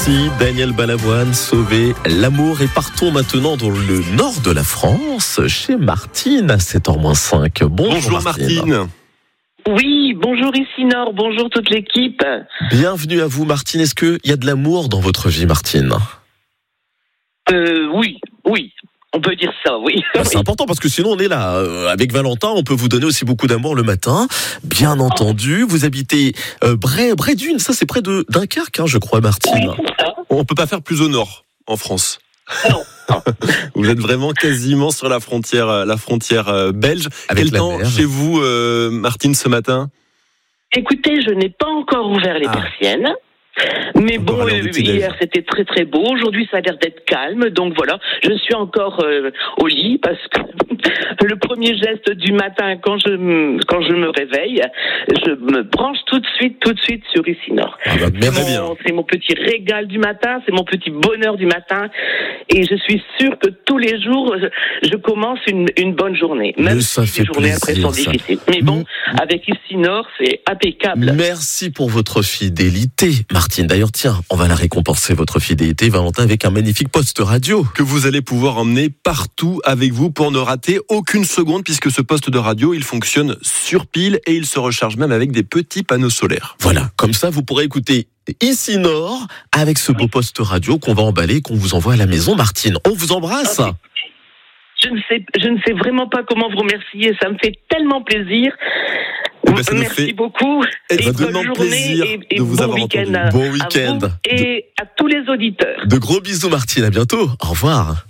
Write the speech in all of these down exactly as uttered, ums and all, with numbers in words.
Merci Daniel Balavoine, sauver l'amour. Et partons maintenant dans le nord de la France, chez Martine à sept heures moins cinq. Bonjour, Bonjour Martine. Martine. Oui, bonjour ici Nord, bonjour toute l'équipe. Bienvenue à vous Martine. Est-ce qu'il y a de l'amour dans votre vie Martine ? Euh, oui, oui. On peut dire ça, oui. Bah, c'est important parce que sinon on est là. Euh, avec Valentin, on peut vous donner aussi beaucoup d'amour le matin. Bien entendu, vous habitez euh, Bray, Bray-Dunes, ça c'est près de Dunkerque, hein, je crois, Martine. Oui, c'est ça. On peut pas faire plus au nord en France. Non. Vous êtes vraiment quasiment sur la frontière, la frontière belge. Avec Quel la temps mer. chez vous, euh, Martine, ce matin ? Écoutez, je n'ai pas encore ouvert les Ah. persiennes. Mais Encore bon, à l'heure du euh, petit-déj. hier c'était très très beau. Aujourd'hui ça a l'air d'être calme. Donc voilà, je suis encore euh, au lit parce que le premier geste du matin quand je me, quand je me réveille, je me branche tout de suite, tout de suite sur Ici Nord. Ah bah, C'est merci mon- bien. C'est mon petit régal du matin, c'est mon petit bonheur du matin. Et je suis sûre que tous les jours, je, je commence une, une bonne journée. Même Mais ça si fait les journées après plaisir, sont ça. difficiles. Mais bon, avec Ici Nord, c'est impeccable. Merci pour votre fidélité, Martine. D'ailleurs, tiens, on va la récompenser, votre fidélité, Valentin, avec un magnifique poste radio. Que vous allez pouvoir emmener partout avec vous pour ne rater aucune seconde, puisque ce poste de radio, il fonctionne sur pile et il se recharge même avec des petits panneaux solaires. Voilà, comme ça, vous pourrez écouter Ici Nord avec ce beau poste radio qu'on va emballer, qu'on vous envoie à la maison, Martine. On vous embrasse. Ok. Je ne sais, je ne sais vraiment pas comment vous remercier. Ça me fait tellement plaisir. Eh ben, ça nous Merci fait beaucoup. Et extrêmement bonne journée plaisir et, et de vous bon avoir week-end entendu. à- Bon à week-end. vous et à tous les auditeurs. De gros bisous, Martine. À bientôt. Au revoir.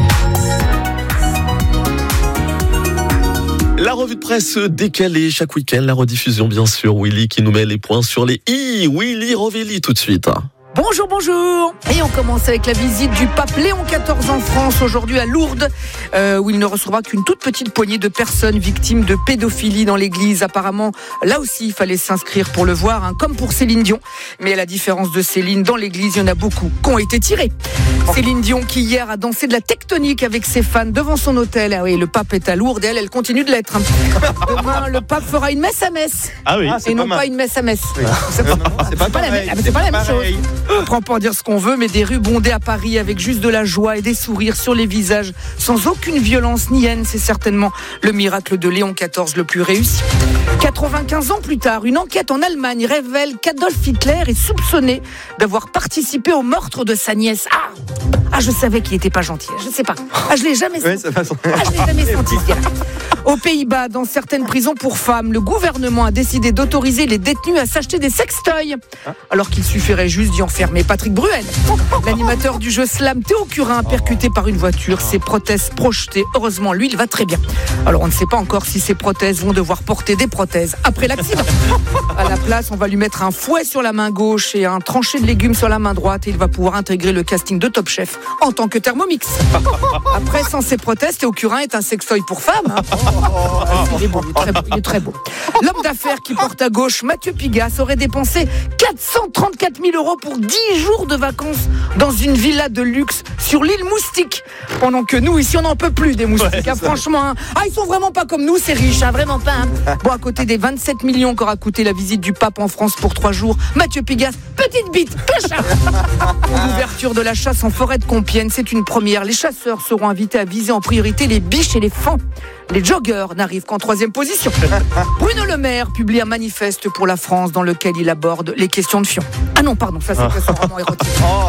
La revue de presse décalée chaque week-end, la rediffusion bien sûr. Willy qui nous met les points sur les i. Willy Rovelli tout de suite. Bonjour, bonjour. Et on commence avec la visite du pape Léon quatorze en France, aujourd'hui à Lourdes, euh, où il ne recevra qu'une toute petite poignée de personnes victimes de pédophilie dans l'église. Apparemment, là aussi, il fallait s'inscrire pour le voir, hein, comme pour Céline Dion. Mais à la différence de Céline, dans l'église, il y en a beaucoup qui ont été tirés. Céline Dion qui hier a dansé de la tectonique avec ses fans devant son hôtel. Ah oui, le pape est à Lourdes et elle, elle continue de l'être. Demain, le pape fera une messe à messe. Ah oui, Et non pas une messe à messe. C'est pas, c'est pas c'est pas la pareil, même, c'est pas la même chose. pareil. On prend pour dire ce qu'on veut, mais des rues bondées à Paris avec juste de la joie et des sourires sur les visages, sans aucune violence ni haine, c'est certainement le miracle de Léon quatorze le plus réussi. quatre-vingt-quinze ans plus tard, une enquête en Allemagne révèle qu'Adolf Hitler est soupçonné d'avoir participé au meurtre de sa nièce. Ah, ah je savais qu'il était pas gentil, je sais pas. Ah, je l'ai jamais Ouais, senti. ça va son- Ah, je l'ai jamais senti ce gars-là. Aux Pays-Bas, dans certaines prisons pour femmes, le gouvernement a décidé d'autoriser les détenus à s'acheter des sextoys, alors qu'il suffirait juste d'y enfermer Patrick Bruel. L'animateur du jeu Slam, Théo Curin, percuté par une voiture, ses prothèses projetées. Heureusement, lui, il va très bien. Alors, on ne sait pas encore si ses prothèses vont devoir porter des prothèses après l'accident. À la place, on va lui mettre un fouet sur la main gauche et un tranché de légumes sur la main droite, et il va pouvoir intégrer le casting de Top Chef en tant que Thermomix. Après, sans ses prothèses, Théo Curin est un sextoy pour femmes. hein. Il est beau, il est très beau, il est très beau. L'homme d'affaires qui porte à gauche, Mathieu Pigas, aurait dépensé quatre cent trente-quatre mille euros pour dix jours de vacances dans une villa de luxe sur l'île Moustique. Pendant que nous, ici, on n'en peut plus des moustiques. Ouais, hein, franchement, hein. Ah, ils sont vraiment pas comme nous, c'est riche, hein, vraiment pas. hein. Bon, à côté des vingt-sept millions qu'aura coûté la visite du pape en France pour trois jours, Mathieu Pigas, petite bite, pécha. L'ouverture de la chasse en forêt de Compiègne, c'est une première. Les chasseurs seront invités à viser en priorité les biches et les faons. Les joggers n'arrivent qu'en troisième position. Bruno Le Maire publie un manifeste pour la France dans lequel il aborde les questions de fion. Ah non, pardon, ça c'est son roman érotique.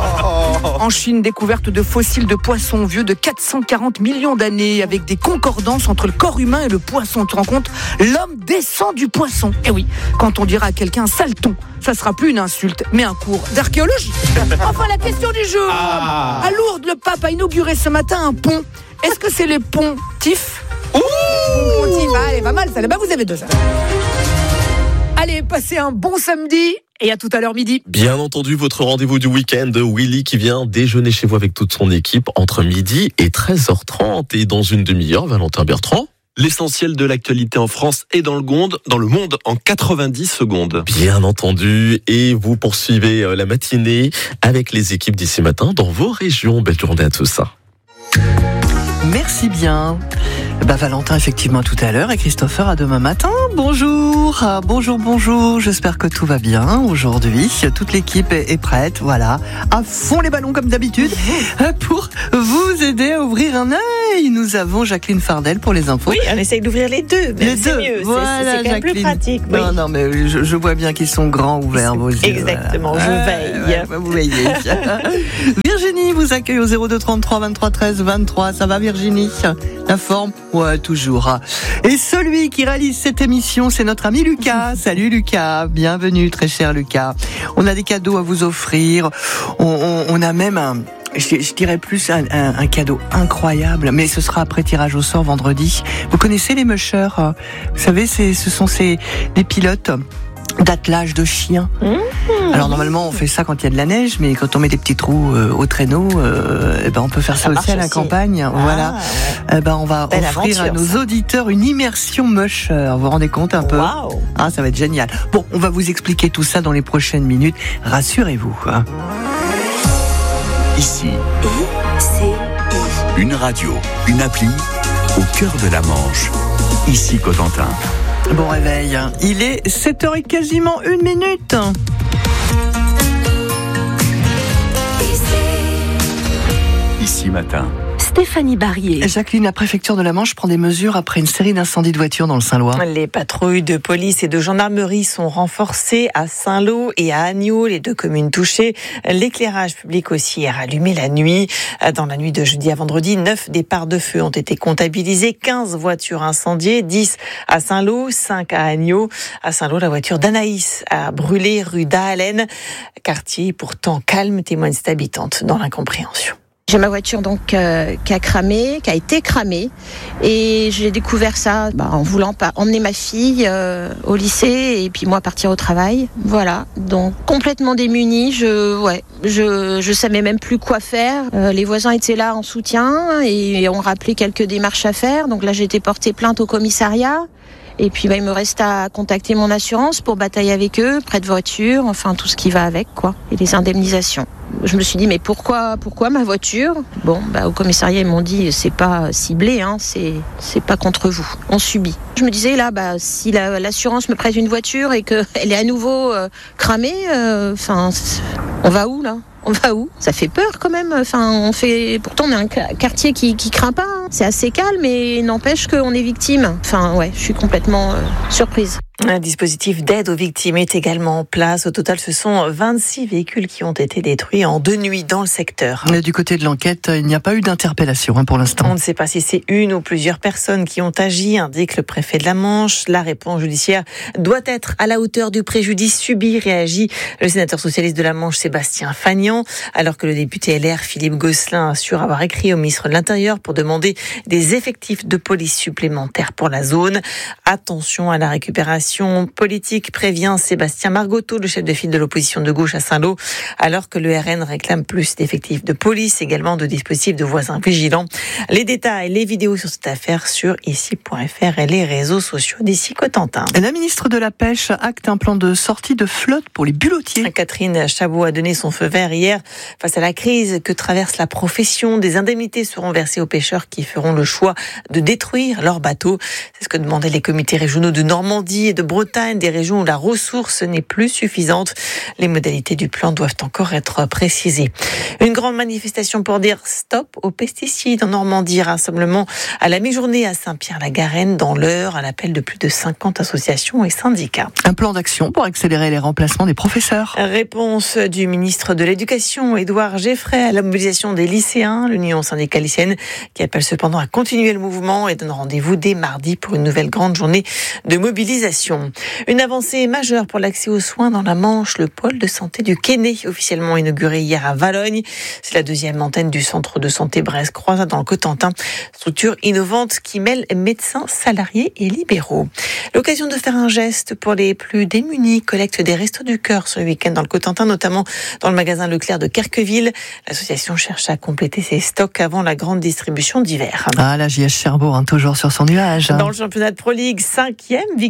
En Chine, découverte de fossiles de poissons vieux de quatre cent quarante millions d'années avec des concordances entre le corps humain et le poisson. Tu te rends compte ? L'homme descend du poisson. Eh oui, quand on dira à quelqu'un saleton, ça sera plus une insulte, mais un cours d'archéologie. Enfin, la question du jour. À Lourdes, le pape a inauguré ce matin un pont. Est-ce que c'est les ponts Tif Pontif, allez, pas mal ça. Bah, vous avez deux ça. Allez, passez un bon samedi et à tout à l'heure midi. Bien entendu, votre rendez-vous du week-end, Willy qui vient déjeuner chez vous avec toute son équipe entre midi et treize heures trente. Et dans une demi-heure, Valentin Bertrand. L'essentiel de l'actualité en France et dans le monde, dans le monde en quatre-vingt-dix secondes. Bien entendu, et vous poursuivez la matinée avec les équipes d'ici matin dans vos régions. Belle journée à tous. Merci bien. Bah, Bah Valentin effectivement tout à l'heure et Christopher à demain matin. Bonjour, ah, bonjour, bonjour. J'espère que tout va bien aujourd'hui. Toute l'équipe est, est prête, voilà, à fond les ballons comme d'habitude pour vous aider à ouvrir un œil. Nous avons Jacqueline Fardel pour les infos. Oui, on essaye d'ouvrir les deux. Mais les c'est deux, mieux. voilà, c'est, c'est quand même plus pratique. Oui. Non, non, mais je, je vois bien qu'ils sont grands ouverts vos yeux. Exactement, voilà. je veille. Ouais, ouais, vous veillez. Virginie vous accueille au zéro deux trente-trois vingt-trois treize vingt-trois. Ça va Virginie? La forme? Ouais, toujours. Et celui qui réalise cette émission, c'est notre ami Lucas. Salut Lucas, bienvenue très cher Lucas. On a des cadeaux à vous offrir. On, on, on a même un... Je, je dirais plus un, un, un cadeau incroyable, mais ce sera après tirage au sort vendredi. Vous connaissez les mushers? Vous savez, c'est, ce sont ces, des pilotes d'attelage de chiens. Mmh. Alors normalement on fait ça quand il y a de la neige, mais quand on met des petits trous euh, au traîneau, euh, eh ben on peut faire ça, ça aussi à la aussi. campagne. Ah, voilà. Ouais. Eh ben on va Belle offrir aventure, à nos ça. auditeurs une immersion musher. Vous vous rendez compte un peu? Wow. Ah, ça va être génial. Bon, on va vous expliquer tout ça dans les prochaines minutes. Rassurez-vous. Hein. Ici, I C I. Une radio, une appli au cœur de la Manche. Ici Cotentin. Bon réveil, il est sept heures et quasiment une minute. Ici matin. Stéphanie Barrier. Jacqueline, la préfecture de la Manche prend des mesures après une série d'incendies de voitures dans le Saint-Lois. Les patrouilles de police et de gendarmerie sont renforcées à Saint-Lô et à Agneaux, les deux communes touchées. L'éclairage public aussi est rallumé la nuit. Dans la nuit de jeudi à vendredi, neuf départs de feu ont été comptabilisés, quinze voitures incendiées, dix à Saint-Lô, cinq à Agneaux. À Saint-Lô, la voiture d'Anaïs a brûlé rue d'Aalen. Quartier pourtant calme, témoigne cette habitante dans l'incompréhension. J'ai ma voiture donc euh, qui a cramé, qui a été cramée, et j'ai découvert ça bah, en voulant pas emmener ma fille euh, au lycée et puis moi partir au travail. Voilà, donc complètement démunie. Je, ouais, je, je savais même plus quoi faire. Euh, les voisins étaient là en soutien et ont rappelé quelques démarches à faire. Donc là, j'ai été porter plainte au commissariat. Et puis bah, il me reste à contacter mon assurance pour batailler avec eux, prêt de voiture, enfin tout ce qui va avec, quoi, et les indemnisations. Je me suis dit mais pourquoi, pourquoi ma voiture? Bon, bah au commissariat ils m'ont dit c'est pas ciblé, hein, c'est c'est pas contre vous, on subit. Je me disais là, bah si la, l'assurance me prête une voiture et que elle est à nouveau euh, cramée, enfin euh, on va où là? On va où? Ça fait peur quand même. Enfin, on fait. Pourtant, on est un quartier qui qui craint pas. Hein. C'est assez calme, mais n'empêche qu'on est victime. Enfin, ouais, je suis complètement euh, surprise. Un dispositif d'aide aux victimes est également en place. Au total, ce sont vingt-six véhicules qui ont été détruits en deux nuits dans le secteur. Mais du côté de l'enquête, il n'y a pas eu d'interpellation hein, pour l'instant. On ne sait pas si c'est une ou plusieurs personnes qui ont agi, indique le préfet de la Manche. La réponse judiciaire doit être à la hauteur du préjudice subi, réagit le sénateur socialiste de la Manche, Sébastien Fagnan, alors que le député L R, Philippe Gosselin, assure avoir écrit au ministre de l'Intérieur pour demander des effectifs de police supplémentaires pour la zone. Attention à la récupération politique, prévient Sébastien Margotto, le chef de file de l'opposition de gauche à Saint-Lô, alors que le R N réclame plus d'effectifs de police, également de dispositifs de voisins vigilants. Les détails, les vidéos sur cette affaire sur ici point f r et les réseaux sociaux d'Ici Cotentin. La ministre de la Pêche acte un plan de sortie de flotte pour les bulottiers. Catherine Chabot a donné son feu vert hier face à la crise que traverse la profession. Des indemnités seront versées aux pêcheurs qui feront le choix de détruire leurs bateaux. C'est ce que demandaient les comités régionaux de Normandie et de Bretagne, des régions où la ressource n'est plus suffisante. Les modalités du plan doivent encore être précisées. Une grande manifestation pour dire stop aux pesticides en Normandie. Rassemblement à la mi-journée à Saint-Pierre-la-Garenne dans l'Eure, à l'appel de plus de cinquante associations et syndicats. Un plan d'action pour accélérer les remplacements des professeurs. Réponse du ministre de l'Éducation, Édouard Geffray, à la mobilisation des lycéens. L'Union syndicale lycéenne qui appelle cependant à continuer le mouvement et donne rendez-vous dès mardi pour une nouvelle grande journée de mobilisation. Une avancée majeure pour l'accès aux soins dans la Manche. Le pôle de santé du Quesnay, officiellement inauguré hier à Valognes. C'est la deuxième antenne du centre de santé Brest-Croizat dans le Cotentin. Structure innovante qui mêle médecins, salariés et libéraux. L'occasion de faire un geste pour les plus démunis. Collecte des Restos du Cœur ce week-end dans le Cotentin, notamment dans le magasin Leclerc de Querqueville. L'association cherche à compléter ses stocks avant la grande distribution d'hiver. Ah, la J S Cherbourg, hein, toujours sur son nuage. Hein. Dans le championnat de Pro League, cinquième victoire en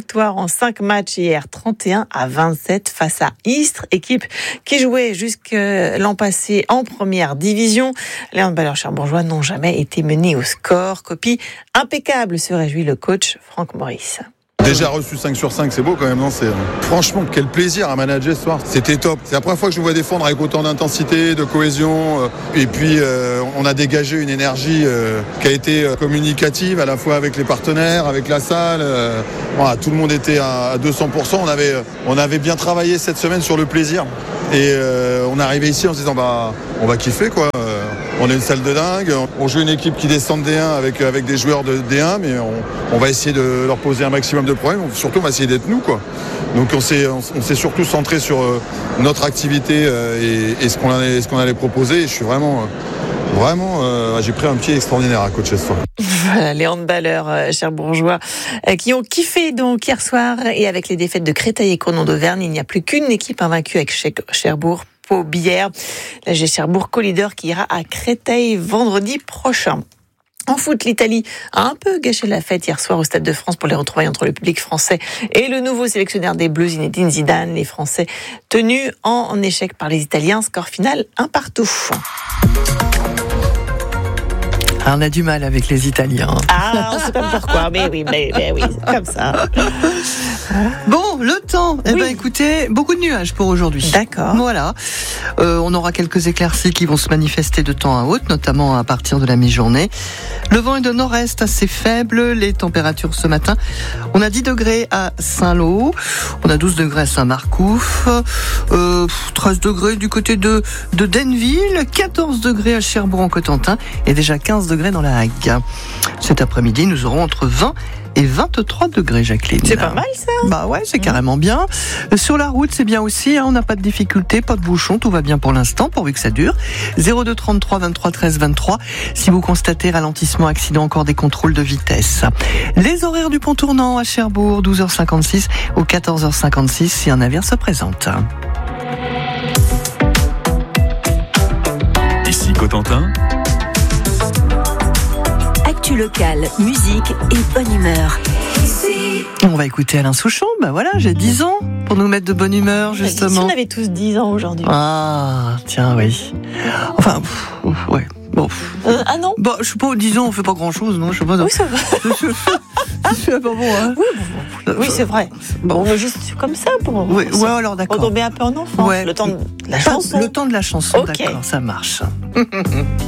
en cinq matchs hier, trente et un à vingt-sept face à Istres, équipe qui jouait jusque l'an passé en première division. Les handballeurs cherbourgeois n'ont jamais été menés au score. Copie impeccable, se réjouit le coach Franck Maurice. Déjà reçu cinq sur cinq, c'est beau quand même, non c'est... Franchement, quel plaisir à manager ce soir. C'était top. C'est la première fois que je me vois défendre avec autant d'intensité, de cohésion. Et puis, euh, on a dégagé une énergie euh, qui a été communicative à la fois avec les partenaires, avec la salle. Euh, voilà, tout le monde était à deux cents pour cent. On avait, on avait bien travaillé cette semaine sur le plaisir. Et euh, on est arrivé ici en se disant, bah, on va kiffer quoi. Euh, on est une salle de dingue. On joue une équipe qui descend de D un avec, avec des joueurs de D un, mais on, on va essayer de leur poser un maximum de problèmes. Surtout, on va essayer d'être nous, quoi. Donc, on s'est, on, on s'est surtout centré sur euh, notre activité euh, et, et ce qu'on allait, ce qu'on allait proposer. Et je suis vraiment, euh, vraiment, euh, j'ai pris un pied extraordinaire à coacher ce soir. Voilà, les handballeurs euh, cherbourgeois euh, qui ont kiffé donc hier soir, et avec les défaites de Créteil et Cournon d'Auvergne, il n'y a plus qu'une équipe invaincue avec Cherbourg. Pau-Bière, la G Cherbourg co-leader qui ira à Créteil vendredi prochain. En foot, l'Italie a un peu gâché la fête hier soir au Stade de France pour les retrouvailles entre le public français et le nouveau sélectionneur des Bleus, Zinedine Zidane. Les Français tenus en échec par les Italiens, score final un partout. Ah, on a du mal avec les Italiens. Ah, on ne sait pas pourquoi, mais oui, mais, mais oui, c'est comme ça. Bon, le temps. Eh oui. ben, écoutez, beaucoup de nuages pour aujourd'hui. D'accord. Voilà. Euh, on aura quelques éclairscies qui vont se manifester de temps à autre, notamment à partir de la mi-journée. Le vent est de nord-est assez faible. Les températures ce matin, on a dix degrés à Saint-Lô, on a douze degrés à Saint-Marcouf, euh, treize degrés du côté de, de Denville, quatorze degrés à Cherbourg-en-Cotentin et déjà quinze degrés dans la Hague. Cet après-midi, nous aurons entre vingt et vingt-trois degrés, Jacqueline. C'est pas mal ça. Bah ouais, c'est carrément bien. Sur la route, c'est bien aussi, hein, on n'a pas de difficultés, pas de bouchons, tout va bien pour l'instant, pourvu que ça dure. zéro deux trente-trois vingt-trois treize vingt-trois. Si vous constatez ralentissement, accident, encore des contrôles de vitesse. Les horaires du pont tournant à Cherbourg, douze heures cinquante-six ou quatorze heures cinquante-six si un navire se présente. Ici Cotentin. Actu locale, musique et bonne humeur. On va écouter Alain Souchon, bah voilà, j'ai dix ans pour nous mettre de bonne humeur, justement. Si on avait tous dix ans aujourd'hui. Ah, tiens, oui. Enfin, pff, ouais, bon. Euh, ah non Bah, je sais pas, dix ans, on fait pas grand chose, non? Je sais pas. Oui, ça va. C'est pas bon, hein? Oui, bon, oui, c'est vrai. Bon. On est juste comme ça pour. Oui, ouais, alors d'accord. Retomber un peu en enfance. Ouais. Le temps de la chanson. Le temps de la chanson, Ok. d'accord, ça marche.